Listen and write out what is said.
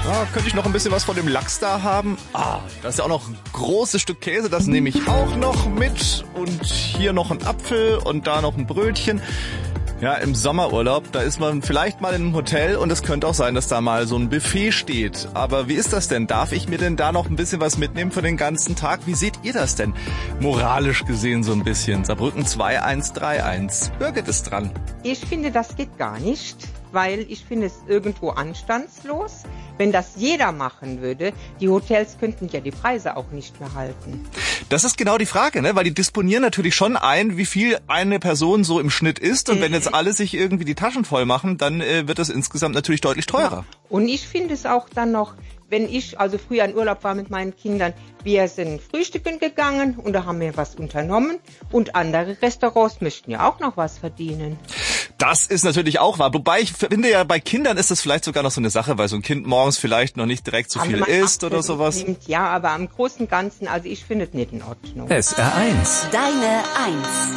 Ah, könnte ich noch ein bisschen was von dem Lachs da haben? Ah, das ist ja auch noch ein großes Stück Käse, das nehme ich auch noch mit. Und hier noch ein Apfel und da noch ein Brötchen. Ja, im Sommerurlaub, da ist man vielleicht mal in einem Hotel und es könnte auch sein, dass da mal so ein Buffet steht. Aber wie ist das denn? Darf ich mir denn da noch ein bisschen was mitnehmen für den ganzen Tag? Wie seht ihr das denn? Moralisch gesehen so ein bisschen. Saarbrücken 2131. Birgit ist dran. Ich finde, das geht gar nicht, weil ich finde es irgendwo anstandslos. Wenn das jeder machen würde, die Hotels könnten ja die Preise auch nicht mehr halten. Das ist genau die Frage, ne? Weil die disponieren natürlich schon ein, wie viel eine Person so im Schnitt isst. Und wenn jetzt alle sich irgendwie die Taschen voll machen, dann wird das insgesamt natürlich deutlich teurer. Ja. Und ich finde es auch dann noch, wenn ich also früher in Urlaub war mit meinen Kindern, wir sind frühstücken gegangen und da haben wir was unternommen. Und andere Restaurants möchten ja auch noch was verdienen. Das ist natürlich auch wahr. Wobei ich finde ja, bei Kindern ist das vielleicht sogar noch so eine Sache, weil so ein Kind morgens vielleicht noch nicht direkt so viel isst oder sowas. Ja, aber am Großen und Ganzen, also ich finde es nicht in Ordnung. SR1. Deine Eins.